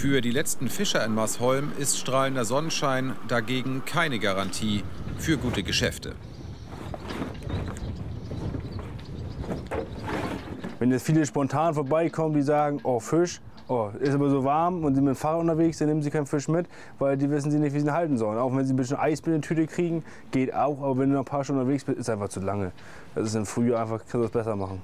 Für die letzten Fischer in Marsholm ist strahlender Sonnenschein dagegen keine Garantie für gute Geschäfte. Wenn jetzt viele spontan vorbeikommen, die sagen, oh Fisch, oh, ist aber so warm und sind mit dem Fahrrad unterwegs, dann nehmen sie keinen Fisch mit, weil die wissen sie nicht, wie sie ihn halten sollen. Auch wenn sie ein bisschen Eis in der Tüte kriegen, geht auch, aber wenn du noch ein paar Stunden unterwegs bist, ist einfach zu lange. Das ist im Frühjahr einfach, kannst du das besser machen.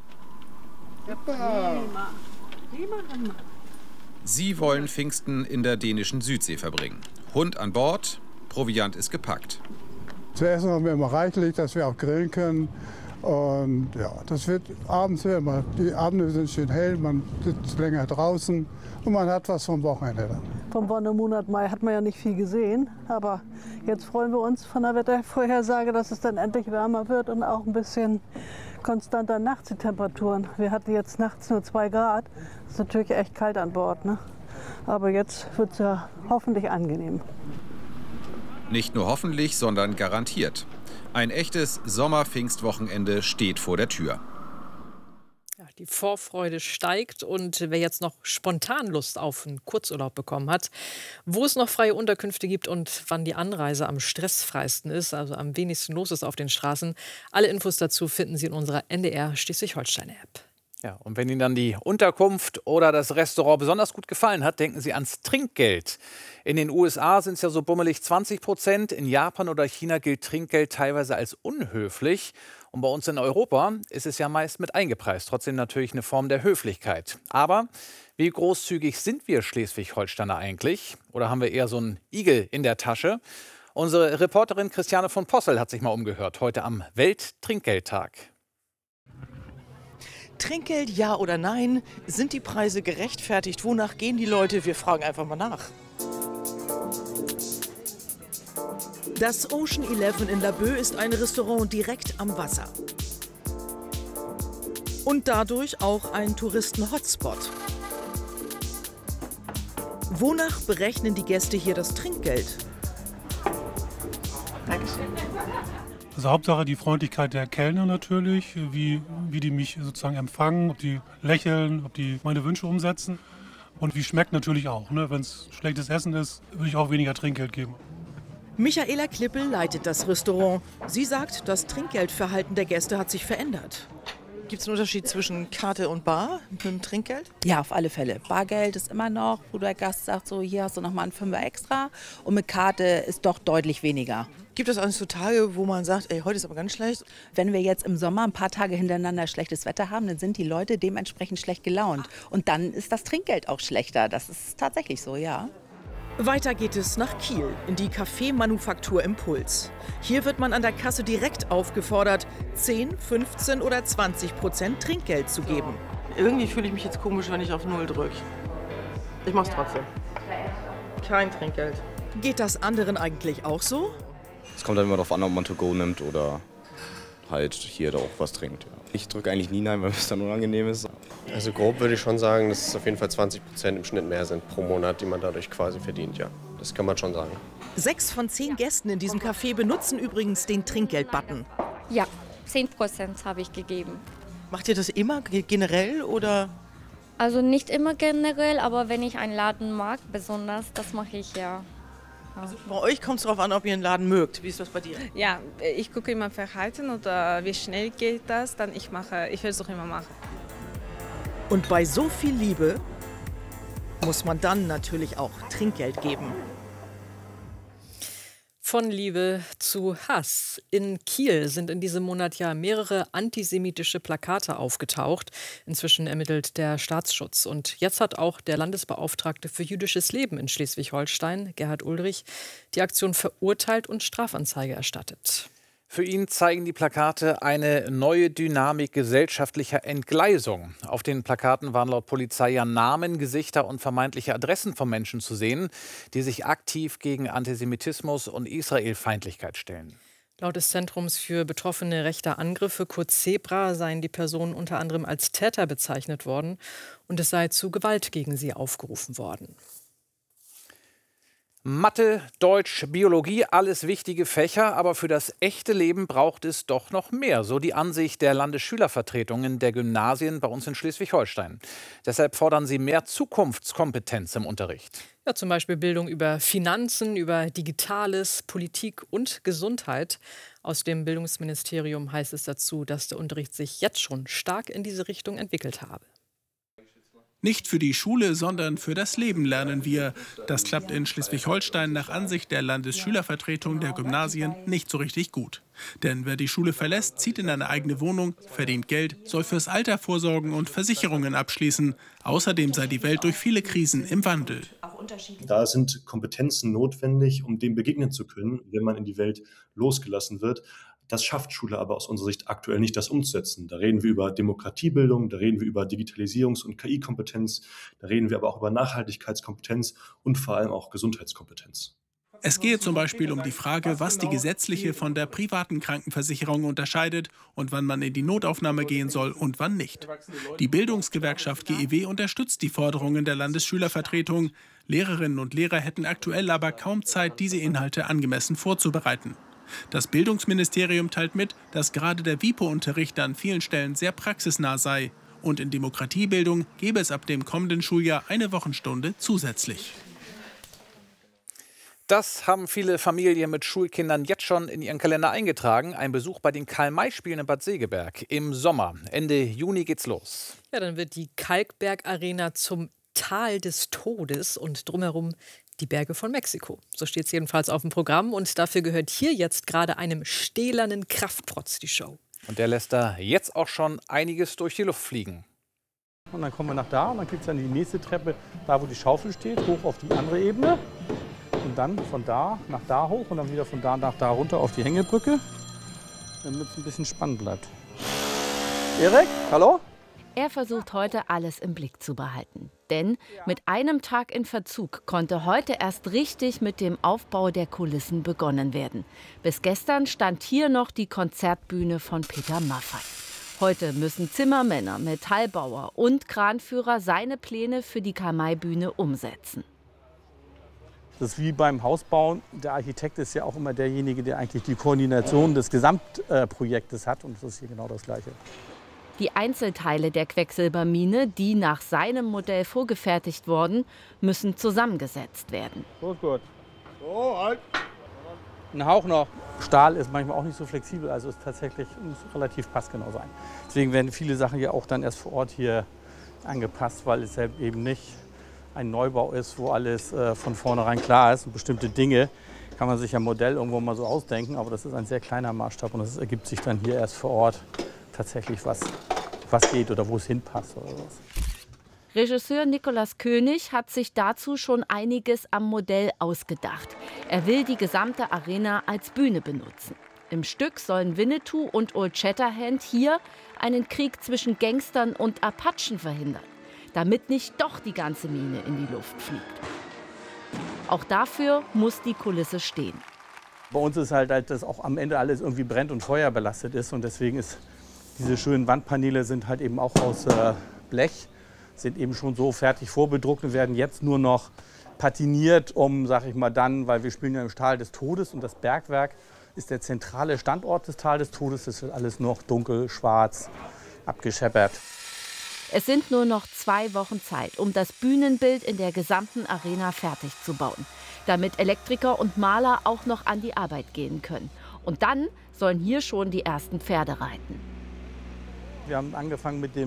Sie wollen Pfingsten in der dänischen Südsee verbringen. Hund an Bord, Proviant ist gepackt. Zu essen haben wir immer reichlich, dass wir auch grillen können. Und ja, das wird abends immer. Die Abende sind schön hell, man sitzt länger draußen und man hat was vom Wochenende dann. Vom Wandermonat Mai hat man ja nicht viel gesehen, aber jetzt freuen wir uns von der Wettervorhersage, dass es dann endlich wärmer wird und auch ein bisschen konstanter nachts die Temperaturen. Wir hatten jetzt nachts nur 2 Grad, das ist natürlich echt kalt an Bord, ne? Aber jetzt wird es ja hoffentlich angenehm. Nicht nur hoffentlich, sondern garantiert. Ein echtes Sommer-Pfingstwochenende steht vor der Tür. Ja, die Vorfreude steigt und wer jetzt noch spontan Lust auf einen Kurzurlaub bekommen hat, wo es noch freie Unterkünfte gibt und wann die Anreise am stressfreisten ist, also am wenigsten los ist auf den Straßen, alle Infos dazu finden Sie in unserer NDR Schleswig-Holstein-App. Ja, und wenn Ihnen dann die Unterkunft oder das Restaurant besonders gut gefallen hat, denken Sie ans Trinkgeld. In den USA sind es ja so bummelig 20%. In Japan oder China gilt Trinkgeld teilweise als unhöflich. Und bei uns in Europa ist es ja meist mit eingepreist. Trotzdem natürlich eine Form der Höflichkeit. Aber wie großzügig sind wir Schleswig-Holsteiner eigentlich? Oder haben wir eher so einen Igel in der Tasche? Unsere Reporterin Christiane von Possel hat sich mal umgehört. Heute am Welttrinkgeldtag. Trinkgeld, ja oder nein? Sind die Preise gerechtfertigt? Wonach gehen die Leute? Wir fragen einfach mal nach. Das Ocean 11 in Laboe ist ein Restaurant direkt am Wasser. Und dadurch auch ein Touristen-Hotspot. Wonach berechnen die Gäste hier das Trinkgeld? Dankeschön. Also Hauptsache die Freundlichkeit der Kellner natürlich, wie die mich sozusagen empfangen, ob die lächeln, ob die meine Wünsche umsetzen. Und wie schmeckt natürlich auch. Ne? Wenn es schlechtes Essen ist, würde ich auch weniger Trinkgeld geben. Michaela Klippel leitet das Restaurant. Sie sagt, das Trinkgeldverhalten der Gäste hat sich verändert. Gibt es einen Unterschied zwischen Karte und Bar mit dem Trinkgeld? Ja, auf alle Fälle. Bargeld ist immer noch, wo der Gast sagt, so hier hast du nochmal einen Fünfer extra. Und mit Karte ist doch deutlich weniger. Gibt es eigentlich so Tage, wo man sagt, ey, heute ist aber ganz schlecht? Wenn wir jetzt im Sommer ein paar Tage hintereinander schlechtes Wetter haben, dann sind die Leute dementsprechend schlecht gelaunt. Und dann ist das Trinkgeld auch schlechter. Das ist tatsächlich so, ja. Weiter geht es nach Kiel, in die Kaffeemanufaktur Impuls. Hier wird man an der Kasse direkt aufgefordert, 10, 15 oder 20% Trinkgeld zu geben. Irgendwie fühle ich mich jetzt komisch, wenn ich auf Null drücke. Ich mach's trotzdem. Kein Trinkgeld. Geht das anderen eigentlich auch so? Es kommt dann immer darauf an, ob man To-Go nimmt oder halt hier da auch was trinkt. Ja. Ich drücke eigentlich nie nein, weil es dann unangenehm ist. Also grob würde ich schon sagen, dass es auf jeden Fall 20% im Schnitt mehr sind pro Monat, die man dadurch quasi verdient, ja. Das kann man schon sagen. 6 von 10 Gästen in diesem Café benutzen übrigens den Trinkgeld-Button. Ja, 10% habe ich gegeben. Macht ihr das immer generell oder? Also nicht immer generell, aber wenn ich einen Laden mag, besonders, das mache ich ja. Also bei euch kommt es darauf an, ob ihr einen Laden mögt. Wie ist das bei dir? Ja, ich gucke immer Verhalten oder wie schnell geht das, dann ich versuche immer machen. Und bei so viel Liebe muss man dann natürlich auch Trinkgeld geben. Von Liebe zu Hass. In Kiel sind in diesem Monat ja mehrere antisemitische Plakate aufgetaucht. Inzwischen ermittelt der Staatsschutz. Und jetzt hat auch der Landesbeauftragte für jüdisches Leben in Schleswig-Holstein, Gerhard Ulrich, die Aktion verurteilt und Strafanzeige erstattet. Für ihn zeigen die Plakate eine neue Dynamik gesellschaftlicher Entgleisung. Auf den Plakaten waren laut Polizei ja Namen, Gesichter und vermeintliche Adressen von Menschen zu sehen, die sich aktiv gegen Antisemitismus und Israelfeindlichkeit stellen. Laut des Zentrums für Betroffene rechter Angriffe, kurz Zebra, seien die Personen unter anderem als Täter bezeichnet worden und es sei zu Gewalt gegen sie aufgerufen worden. Mathe, Deutsch, Biologie, alles wichtige Fächer, aber für das echte Leben braucht es doch noch mehr. So die Ansicht der Landesschülervertretungen der Gymnasien bei uns in Schleswig-Holstein. Deshalb fordern sie mehr Zukunftskompetenz im Unterricht. Ja, zum Beispiel Bildung über Finanzen, über Digitales, Politik und Gesundheit. Aus dem Bildungsministerium heißt es dazu, dass der Unterricht sich jetzt schon stark in diese Richtung entwickelt habe. Nicht für die Schule, sondern für das Leben lernen wir. Das klappt in Schleswig-Holstein nach Ansicht der Landesschülervertretung der Gymnasien nicht so richtig gut. Denn wer die Schule verlässt, zieht in eine eigene Wohnung, verdient Geld, soll fürs Alter vorsorgen und Versicherungen abschließen. Außerdem sei die Welt durch viele Krisen im Wandel. Da sind Kompetenzen notwendig, um dem begegnen zu können, wenn man in die Welt losgelassen wird. Das schafft Schule aber aus unserer Sicht aktuell nicht, das umzusetzen. Da reden wir über Demokratiebildung, da reden wir über Digitalisierungs- und KI-Kompetenz, da reden wir aber auch über Nachhaltigkeitskompetenz und vor allem auch Gesundheitskompetenz. Es gehe zum Beispiel um die Frage, was die gesetzliche von der privaten Krankenversicherung unterscheidet und wann man in die Notaufnahme gehen soll und wann nicht. Die Bildungsgewerkschaft GEW unterstützt die Forderungen der Landesschülervertretung. Lehrerinnen und Lehrer hätten aktuell aber kaum Zeit, diese Inhalte angemessen vorzubereiten. Das Bildungsministerium teilt mit, dass gerade der WIPO-Unterricht an vielen Stellen sehr praxisnah sei. Und in Demokratiebildung gäbe es ab dem kommenden Schuljahr eine Wochenstunde zusätzlich. Das haben viele Familien mit Schulkindern jetzt schon in ihren Kalender eingetragen. Ein Besuch bei den Karl-May-Spielen in Bad Segeberg im Sommer. Ende Juni geht's los. Ja, dann wird die Kalkberg-Arena zum Tal des Todes und drumherum die Berge von Mexiko. So steht es jedenfalls auf dem Programm. Und dafür gehört hier jetzt gerade einem stählernen Kraftprotz die Show. Und der lässt da jetzt auch schon einiges durch die Luft fliegen. Und dann kommen wir nach da und dann gibt es dann die nächste Treppe, da wo die Schaufel steht, hoch auf die andere Ebene. Und dann von da nach da hoch und dann wieder von da nach da runter auf die Hängebrücke, damit es ein bisschen spannend bleibt. Erik, hallo? Er versucht heute alles im Blick zu behalten. Denn mit einem Tag in Verzug konnte heute erst richtig mit dem Aufbau der Kulissen begonnen werden. Bis gestern stand hier noch die Konzertbühne von Peter Maffay. Heute müssen Zimmermänner, Metallbauer und Kranführer seine Pläne für die Karl-May-Bühne umsetzen. Das ist wie beim Hausbauen. Der Architekt ist ja auch immer derjenige, der eigentlich die Koordination des Gesamtprojektes hat. Und das ist hier genau das Gleiche. Die Einzelteile der Quecksilbermine, die nach seinem Modell vorgefertigt wurden, müssen zusammengesetzt werden. Gut. So, halt. Ein Hauch noch. Stahl ist manchmal auch nicht so flexibel, also ist tatsächlich muss relativ passgenau sein. Deswegen werden viele Sachen ja auch dann erst vor Ort hier angepasst, weil es eben nicht ein Neubau ist, wo alles von vornherein klar ist. Und bestimmte Dinge kann man sich ja Modell irgendwo mal so ausdenken, aber das ist ein sehr kleiner Maßstab und es ergibt sich dann hier erst vor Ort tatsächlich, was geht oder wo es hinpasst oder was. Regisseur Nikolaus König hat sich dazu schon einiges am Modell ausgedacht. Er will die gesamte Arena als Bühne benutzen. Im Stück sollen Winnetou und Old Shatterhand hier einen Krieg zwischen Gangstern und Apachen verhindern, damit nicht doch die ganze Mine in die Luft fliegt. Auch dafür muss die Kulisse stehen. Bei uns ist halt, dass auch am Ende alles irgendwie brennt und feuerbelastet ist und deswegen ist diese schönen Wandpaneele sind halt eben auch aus Blech, sind eben schon so fertig vorbedruckt und werden jetzt nur noch patiniert, um, sag ich mal, dann, weil wir spielen ja im Tal des Todes und das Bergwerk ist der zentrale Standort des Tal des Todes, das ist alles noch dunkel, schwarz, abgescheppert. Es sind nur noch 2 Wochen Zeit, um das Bühnenbild in der gesamten Arena fertig zu bauen, damit Elektriker und Maler auch noch an die Arbeit gehen können. Und dann sollen hier schon die ersten Pferde reiten. Wir haben angefangen mit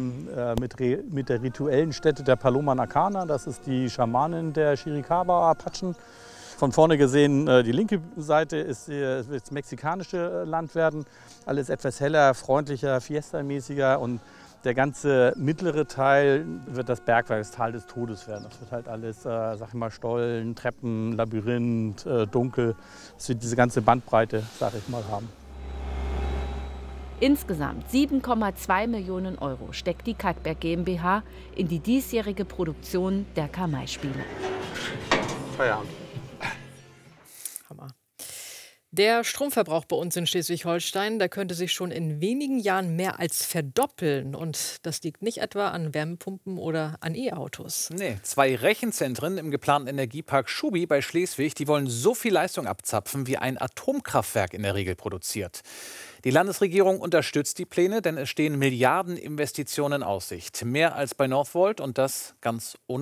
der rituellen Stätte der Paloma Nacana. Das ist die Schamanin der Chiricahua-Apachen. Von vorne gesehen, die linke Seite wird das mexikanische Land werden. Alles etwas heller, freundlicher, fiesta-mäßiger. Und der ganze mittlere Teil wird das Bergwerk, das Tal des Todes werden. Das wird halt alles, sag ich mal, Stollen, Treppen, Labyrinth, dunkel. Das wird diese ganze Bandbreite, sag ich mal, haben. Insgesamt 7,2 Millionen Euro steckt die Kalkberg GmbH in die diesjährige Produktion der Karl-May-Spiele. Feierabend. Hammer. Der Stromverbrauch bei uns in Schleswig-Holstein, der könnte sich schon in wenigen Jahren mehr als verdoppeln. Und das liegt nicht etwa an Wärmepumpen oder an E-Autos. Nee, 2 Rechenzentren im geplanten Energiepark Schubi bei Schleswig, die wollen so viel Leistung abzapfen, wie ein Atomkraftwerk in der Regel produziert. Die Landesregierung unterstützt die Pläne, denn es stehen Milliardeninvestitionen in Aussicht. Mehr als bei Northvolt und das ganz ohne